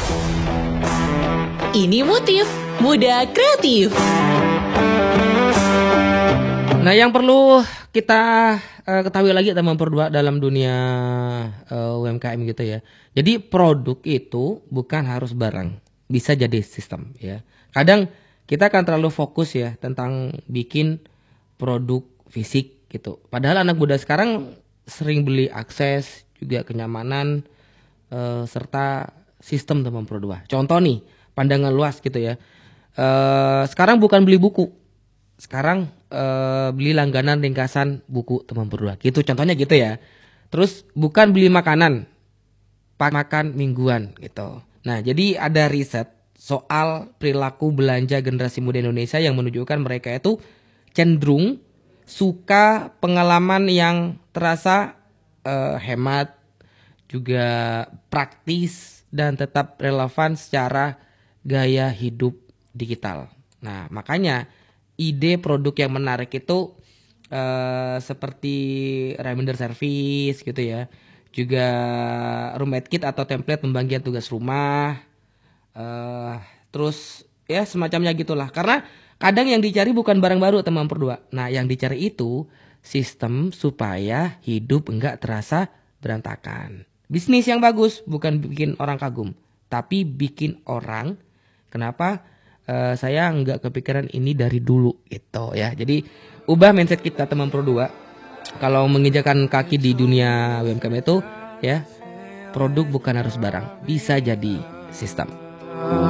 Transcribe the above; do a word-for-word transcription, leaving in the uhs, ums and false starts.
Ini Motif Muda Kreatif. Nah, yang perlu kita uh, ketahui lagi teman berdua dalam dunia uh, U M K M gitu ya. Jadi produk itu bukan harus barang, bisa jadi sistem ya. Kadang kita akan terlalu fokus ya tentang bikin produk fisik gitu. Padahal anak muda sekarang sering beli akses, juga kenyamanan, uh, serta sistem teman berdua. Contoh nih, pandangan luas gitu ya. Uh, sekarang bukan beli buku, sekarang uh, beli langganan ringkasan buku teman berdua. Gitu contohnya gitu ya. Terus bukan beli makanan, pak makan mingguan gitu. Nah, jadi ada riset soal perilaku belanja generasi muda Indonesia yang menunjukkan mereka itu cenderung suka pengalaman yang terasa uh, hemat, juga praktis dan tetap relevan secara gaya hidup digital. Nah, makanya ide produk yang menarik itu uh, seperti reminder service gitu ya. Juga roommate kit atau template pembagian tugas rumah. Uh, terus ya semacamnya gitulah. Karena kadang yang dicari bukan barang baru teman berdua. Nah, yang dicari itu sistem supaya hidup enggak terasa berantakan. Bisnis yang bagus bukan bikin orang kagum, tapi bikin orang kenapa uh, saya nggak kepikiran ini dari dulu gitu ya. Jadi ubah mindset kita teman pro dua. Kalau menginjakan kaki di dunia U M K M itu ya, produk bukan harus barang, bisa jadi sistem.